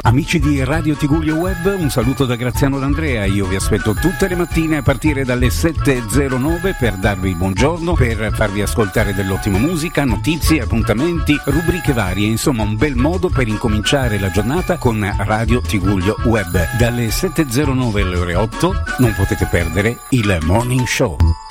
Amici di Radio Tigullio Web, un saluto da Graziano D'Andrea. Io vi aspetto tutte le mattine a partire dalle 7.09 per darvi il buongiorno, per farvi ascoltare dell'ottima musica, notizie, appuntamenti, rubriche varie, insomma un bel modo per incominciare la giornata con Radio Tigullio Web. Dalle 7.09 alle ore 8 non potete perdere il Morning Show.